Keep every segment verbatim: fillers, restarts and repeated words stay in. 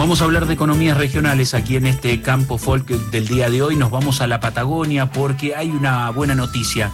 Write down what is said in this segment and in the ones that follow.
Vamos a hablar de economías regionales aquí en este Campo Folk del día de hoy. Nos vamos a la Patagonia porque hay una buena noticia.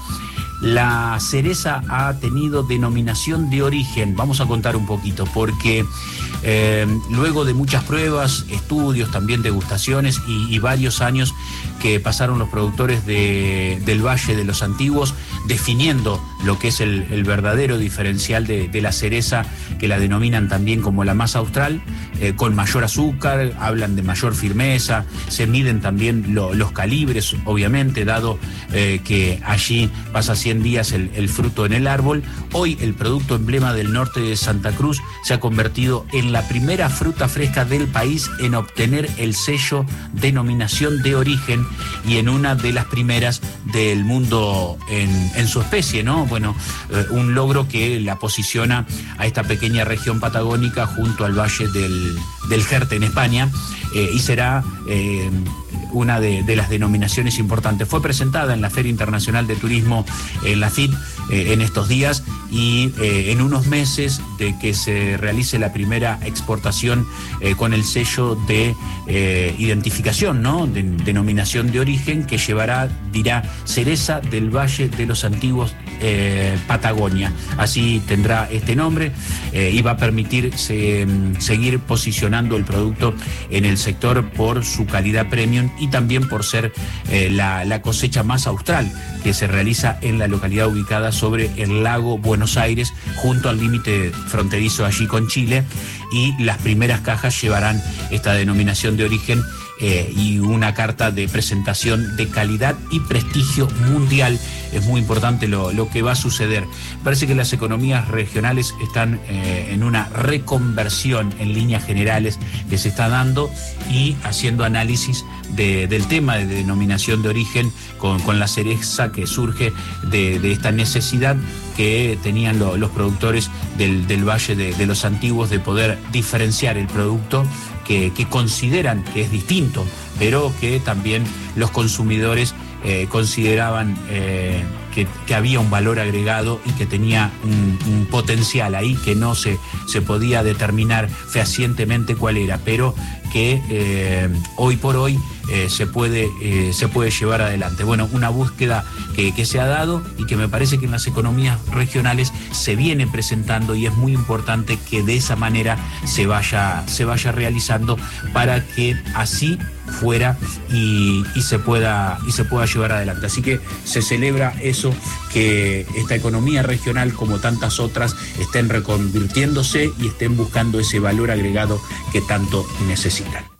La cereza ha tenido denominación de origen. Vamos a contar un poquito porque eh, luego de muchas pruebas, estudios, también degustaciones y, y varios años que pasaron los productores de, del Valle de los Antiguos definiendo lo que es el, el verdadero diferencial de, de la cereza, que la denominan también como la más austral, eh, con mayor azúcar, hablan de mayor firmeza, se miden también lo, los calibres, obviamente, dado eh, que allí pasa cien días el, el fruto en el árbol. Hoy el producto emblema del norte de Santa Cruz se ha convertido en la primera fruta fresca del país en obtener el sello denominación de origen y en una de las primeras del mundo en, en su especie, ¿no? Bueno, eh, un logro que la posiciona a esta pequeña región patagónica junto al valle del, del Jerte en España, eh, y será eh, una de, de las denominaciones importantes. Fue presentada en la Feria Internacional de Turismo, en la F I T, eh, en estos días, y eh, en unos meses de que se realice la primera exportación eh, con el sello de eh, identificación, ¿no? De, denominación de origen, que llevará, dirá, cereza del Valle de los Antiguos eh, Patagonia. Así tendrá este nombre eh, y va a permitir se, seguir posicionando el producto en el sector por su calidad premium y también por ser eh, la, la cosecha más austral que se realiza en la localidad ubicada sobre el lago Buenos Aires, junto al límite fronterizo allí con Chile, y las primeras cajas llevarán esta denominación de origen eh, y una carta de presentación de calidad y prestigio mundial. Es muy importante lo, lo que va a suceder. Parece que las economías regionales están eh, en una reconversión en líneas generales que se está dando, y haciendo análisis de, del tema de denominación de origen con, con la cereza que surge de, de esta necesidad que tenían lo, los productores del, del Valle de, de los Antiguos de poder diferenciar el producto que, que consideran que es distinto, pero que también los consumidores eh, consideraban eh, que, que había un valor agregado y que tenía un, un potencial ahí que no se, se podía determinar fehacientemente cuál era, pero que eh, hoy por hoy eh, se puede, eh, se puede llevar adelante. Bueno, una búsqueda que, que se ha dado y que me parece que en las economías regionales se viene presentando, y es muy importante que de esa manera se vaya, se vaya realizando para que así fuera y, y se pueda y se pueda llevar adelante. Así que se celebra eso, que esta economía regional, como tantas otras, estén reconvirtiéndose y estén buscando ese valor agregado que tanto necesitan.